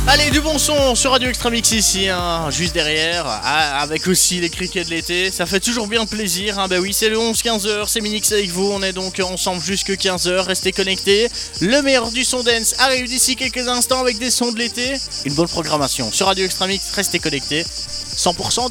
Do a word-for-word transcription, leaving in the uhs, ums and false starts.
Allez, du bon son sur Radio Extra Mix ici, hein, juste derrière, ah, avec aussi les criquets de l'été, ça fait toujours bien plaisir, hein, bah oui, c'est le onze quinze heures, c'est Minix avec vous, on est donc ensemble jusque quinze heures, restez connectés, le meilleur du son dance arrive d'ici quelques instants avec des sons de l'été, une bonne programmation sur Radio Extra Mix, restez connectés, cent pour cent